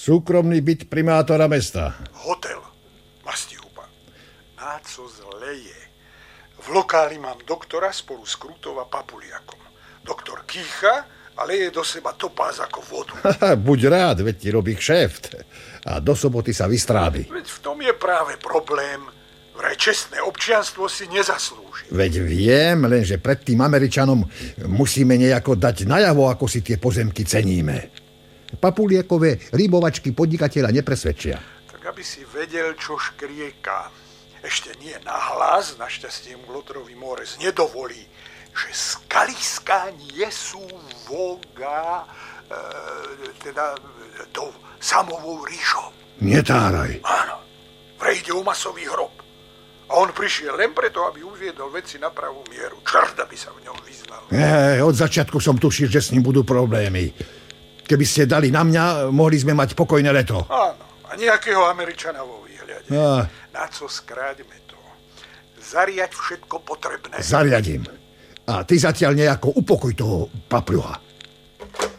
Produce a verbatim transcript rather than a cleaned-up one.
Súkromný byt primátora mesta. Hotel. Mastihuba. Na co zleje. V lokáli mám doktora spolu s Krutov a Papuliakom. Doktor kýcha a leje do seba topáz ako vodu. Buď rád, veď ti robí kšeft. A do soboty sa vystrábi. Veď v tom je práve problém. Vraj čestné občianstvo si nezaslúži. Veď viem, lenže pred tým Američanom musíme nejako dať najavo, ako si tie pozemky ceníme. Papuliekové rybovačky podnikateľa nepresvedčia. Tak aby si vedel, čo škrieka. Ešte nie nahlas, našťastie mu Lotrový Mórez nedovolí, že skaliská nie sú voga, e, teda to samovou ríšou. Netáraj. Áno, vraj ide o masový hrob. A on prišiel len preto, aby uviedol veci na pravú mieru. Čert, aby sa v ňom vyznal. E, od začiatku som tušil, že s ním budú problémy. Keby ste dali na mňa, mohli sme mať pokojné leto. Áno, a nejakého Američana vo výhľade. A... Na co skráďme to? Zariaď všetko potrebné. Zariadím. A ty zatiaľ nejako upokoj toho papľuha.